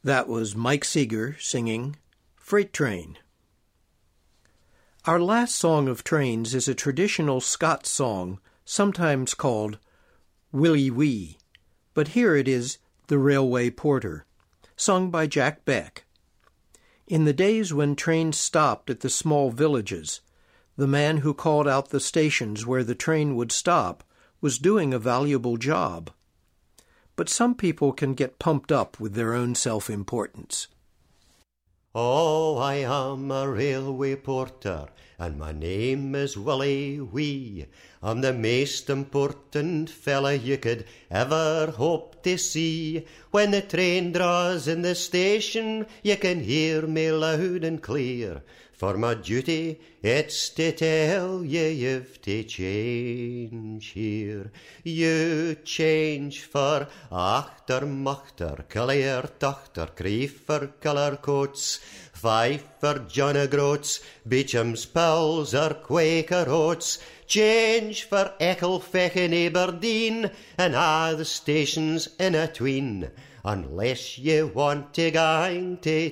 That was Mike Seeger singing Freight Train. Our last song of trains is a traditional Scots song, sometimes called Willie Wee, but here it is The Railway Porter, sung by Jack Beck. In the days when trains stopped at the small villages, the man who called out the stations where the train would stop was doing a valuable job. But some people can get pumped up with their own self-importance. Oh, I am a railway porter, and my name is Willie Wee. I'm the most important fella you could ever hope to see. When the train draws in the station, you can hear me loud and clear. For my duty, it's to tell you you've to change here. You change for achtermachter, clear tochter, creefer, colour coats, 5 for John O'Groats, Beecham's Pals or Quaker Oats. Change for Ecclefech and Aberdeen, and the stations in atween. Unless you want to gang to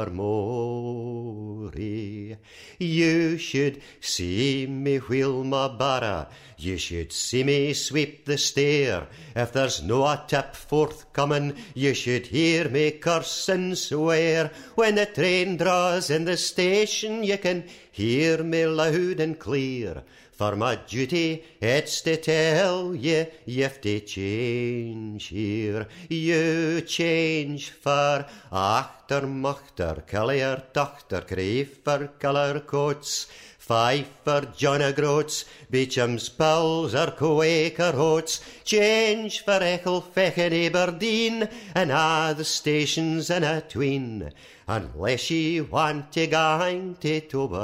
Tobermory. You should see me wheel my barra, you should see me sweep the stair. If there's no a tip forthcoming, you should hear me curse and swear. When the train draws in the station, you can hear me loud and clear. For my duty, it's to tell you, you've to change here. You change for achtermachter, clear tochter, creefer, colour coats, 5 for John O'Groats, Beecham's Pals or Quaker Oats. Change for Ecclefech and Aberdeen, and the stations in atween. Unless ye want to gang to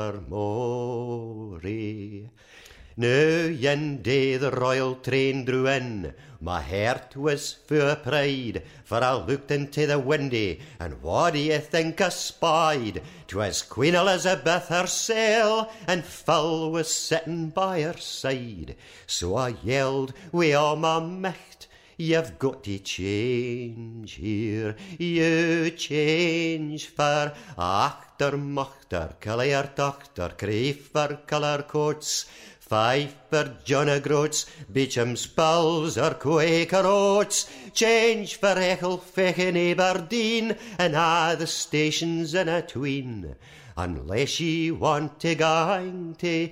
Tobermory. Now yen day the royal train drew in, my heart was full of pride, for I looked into the window, and what do you think I spied? 'Twas Queen Elizabeth hersel, and Phil was sitting by her side. So I yelled wi' all my micht, you've got to change here. You change for achtermachter, clear tochter, creefer, colour coats, 5 for John O'Groats, Beecham's Pals or Quaker Oats. Change for Ecclefech and Aberdeen, and the stations in atween. Unless ye want to gang to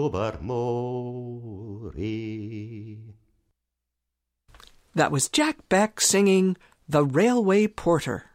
Tobermory. That was Jack Beck singing The Railway Porter.